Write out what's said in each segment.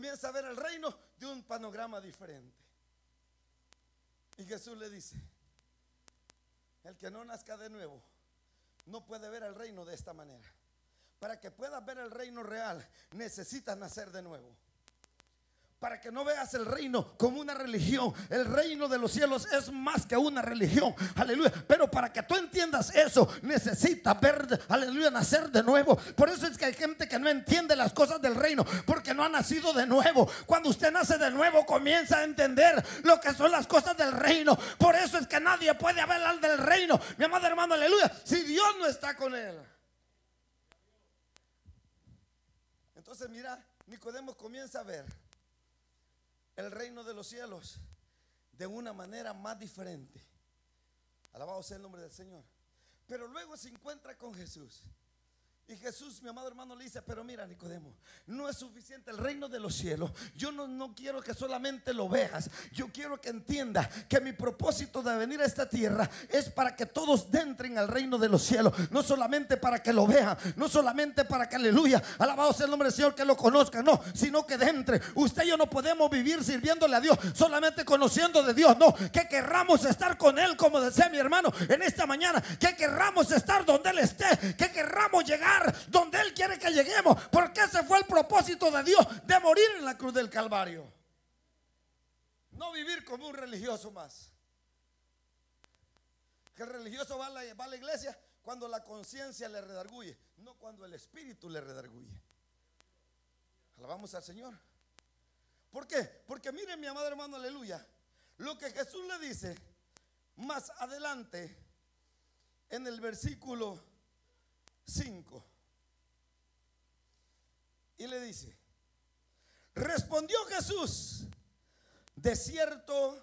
comienza a ver el reino de un panorama diferente. Y Jesús le dice: el que no nazca de nuevo no puede ver el reino de esta manera. Para que puedas ver el reino real, necesitas nacer de nuevo. Para que no veas el reino como una religión. El reino de los cielos es más que una religión. Aleluya. Pero para que tú entiendas eso, necesitas ver, aleluya, nacer de nuevo. Por eso es que hay gente que no entiende las cosas del reino, porque no ha nacido de nuevo. Cuando usted nace de nuevo, comienza a entender lo que son las cosas del reino. Por eso es que nadie puede hablar del reino, mi amado hermano, aleluya, si Dios no está con él. Entonces mira, Nicodemo comienza a ver el reino de los cielos de una manera más diferente. Alabado sea el nombre del Señor. Pero luego se encuentra con Jesús. Y Jesús, mi amado hermano, le dice: pero mira, Nicodemo, no es suficiente el reino de los cielos. Yo no quiero que solamente lo veas. Yo quiero que entiendas que mi propósito de venir a esta tierra es para que todos entren al reino de los cielos. No solamente para que lo vean, no solamente para que, aleluya, alabado sea el nombre del Señor, que lo conozcan, no, sino que entre. Usted y yo no podemos vivir sirviéndole a Dios solamente conociendo de Dios. No, que querramos estar con Él, como decía mi hermano en esta mañana, que querramos estar donde Él esté, que querramos llegar donde Él quiere que lleguemos, porque ese fue el propósito de Dios, de morir en la cruz del Calvario. No vivir como un religioso más. Que el religioso va a la iglesia cuando la conciencia le redarguye, no cuando el espíritu le redarguye. Alabamos al Señor. ¿Por qué? Porque miren, mi amado hermano, aleluya, lo que Jesús le dice más adelante en el versículo 5. Y le dice: respondió Jesús: de cierto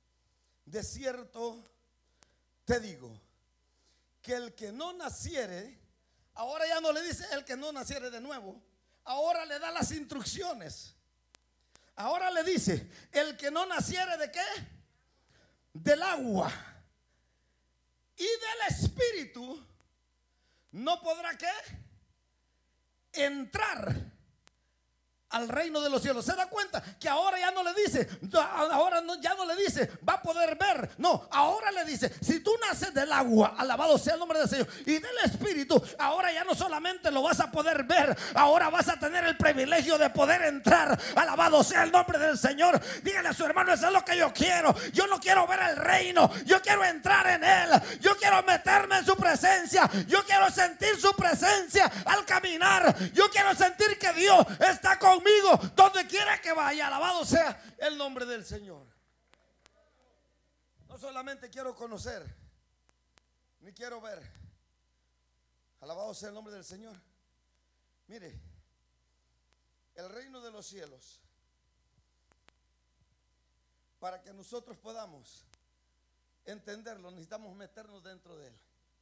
te digo, que el que no naciere, ahora ya no le dice el que no naciere de nuevo, ahora le da las instrucciones. Ahora le dice: el que no naciere ¿de qué? Del agua y del espíritu, no podrá ¿qué? Entrar al reino de los cielos. ¿Se da cuenta? Que ahora ya no le dice, ya no le dice va a poder ver. No, ahora le dice: si tú naces del agua, alabado sea el nombre del Señor, y del espíritu, ahora ya no solamente lo vas a poder ver, ahora vas a tener el privilegio de poder entrar. Alabado sea el nombre del Señor. Dígale a su hermano: eso es lo que yo quiero. Yo no quiero ver el reino, yo quiero entrar en él. Yo quiero meterme en su presencia. Yo quiero sentir su presencia al caminar. Yo quiero sentir que Dios está conmigo donde quiera que vaya. Alabado sea el nombre del Señor. No solamente quiero conocer, ni quiero ver. Alabado sea el nombre del Señor. Mire, el reino de los cielos, para que nosotros podamos entenderlo, necesitamos meternos dentro de él.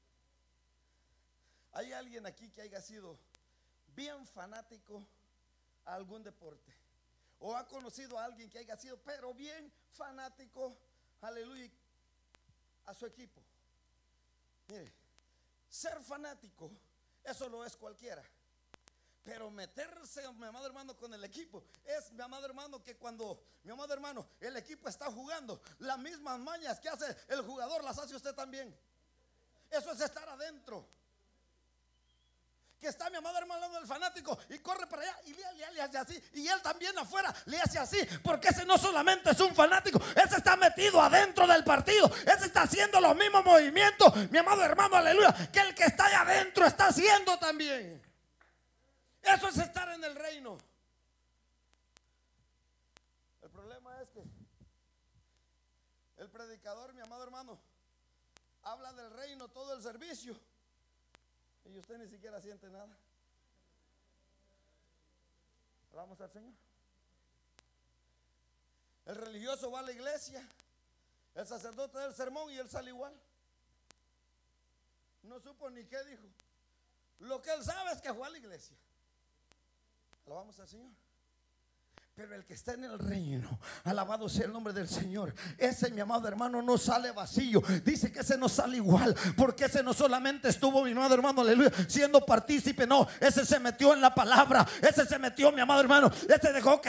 ¿Hay alguien aquí que haya sido bien fanático a algún deporte? ¿O ha conocido a alguien que haya sido pero bien fanático, aleluya, a su equipo? Mire, ser fanático, eso lo es cualquiera. Pero meterse, mi amado hermano, con el equipo es, mi amado hermano, que cuando, mi amado hermano, el equipo está jugando, las mismas mañas que hace el jugador las hace usted también. Eso es estar adentro. Que está mi amado hermano el fanático y corre para allá y le hace así, y él también afuera le hace así, porque ese no solamente es un fanático, ese está metido adentro del partido, ese está haciendo los mismos movimientos, mi amado hermano, aleluya, que el que está allá adentro está haciendo también. Eso es estar en el reino. El problema es que el predicador, mi amado hermano, habla del reino todo el servicio y usted ni siquiera siente nada. Vamos al Señor. El religioso va a la iglesia, el sacerdote da el sermón y él sale igual. No supo ni qué dijo. Lo que él sabe es que fue a la iglesia. Alabamos al Señor. Pero el que está en el reino, alabado sea el nombre del Señor, ese, mi amado hermano, no sale vacío. Dice que ese no sale igual, porque ese no solamente estuvo, mi amado hermano, aleluya, siendo partícipe. No, ese se metió en la palabra. Ese se metió, mi amado hermano, ese dejó que